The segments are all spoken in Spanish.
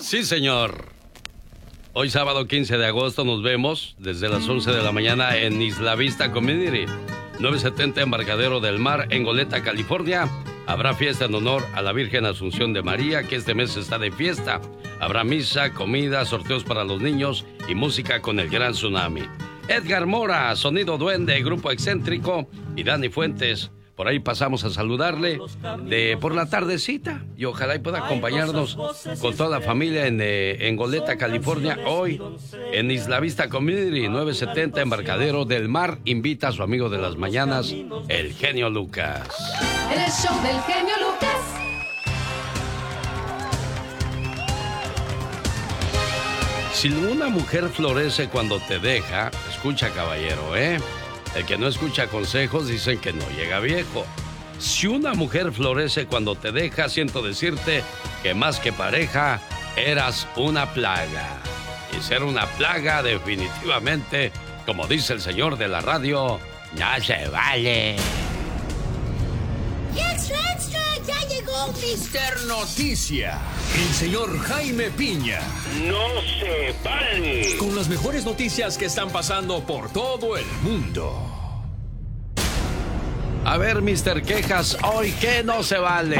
Sí, señor. Hoy sábado 15 de agosto nos vemos desde las 11 de la mañana en Isla Vista Community, 970 Embarcadero del Mar, en Goleta, California. Habrá fiesta en honor a la Virgen Asunción de María, que este mes está de fiesta. Habrá misa, comida, sorteos para los niños y música con el Gran Tsunami. Edgar Mora, Sonido Duende, Grupo Excéntrico y Dani Fuentes. Por ahí pasamos a saludarle por la tardecita y ojalá y pueda acompañarnos con toda la familia en Goleta, California, hoy en Isla Vista Community, 970 Embarcadero del Mar. Invita a su amigo de las mañanas, el genio Lucas. El show del genio Lucas. Si una mujer florece cuando te deja, escucha, caballero, El que no escucha consejos dicen que no llega viejo. Si una mujer florece cuando te deja, siento decirte que más que pareja, eras una plaga. Y ser una plaga definitivamente, como dice el señor de la radio, no se vale. ¡Extra, extra! ¡Ya llegó Mister Noticia! El señor Jaime Piña. ¡No se vale! Con las mejores noticias que están pasando por todo el mundo. A ver, Mr. Quejas, hoy ¿qué no se vale?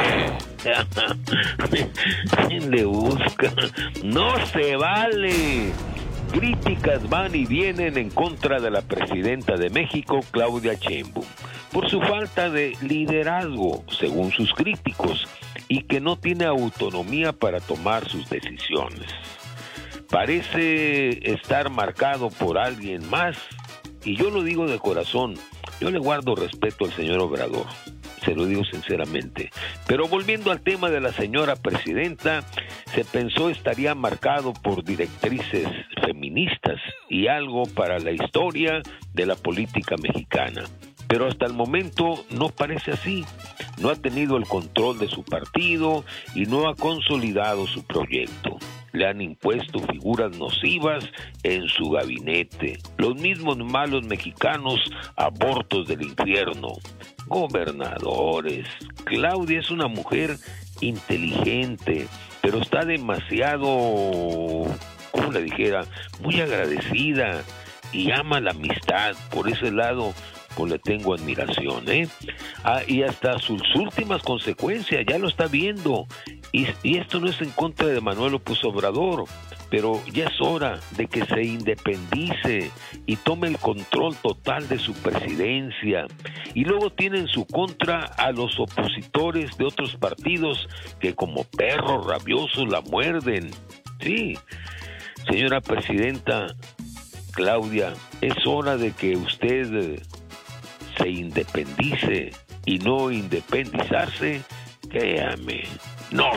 ¿Quién le busca? ¡No se vale! Críticas van y vienen en contra de la presidenta de México, Claudia Sheinbaum, por su falta de liderazgo, según sus críticos, y que no tiene autonomía para tomar sus decisiones. Parece estar marcado por alguien más, y yo lo digo de corazón. Yo le guardo respeto al señor Obrador, se lo digo sinceramente. Pero volviendo al tema de la señora presidenta, se pensó estaría marcado por directrices feministas y algo para la historia de la política mexicana. Pero hasta el momento no parece así. No ha tenido el control de su partido y no ha consolidado su proyecto. Le han impuesto figuras nocivas en su gabinete. Los mismos malos mexicanos, abortos del infierno. Gobernadores. Claudia es una mujer inteligente, pero está demasiado, como le dijera, muy agradecida y ama la amistad. Por ese lado, pues le tengo admiración, y hasta sus últimas consecuencias, ya lo está viendo. Y esto no es en contra de Manuel López Obrador, pero ya es hora de que se independice y tome el control total de su presidencia. Y luego tiene en su contra a los opositores de otros partidos que como perros rabiosos la muerden. Sí, señora presidenta Claudia, es hora de que usted se independice y no independizarse, créame, no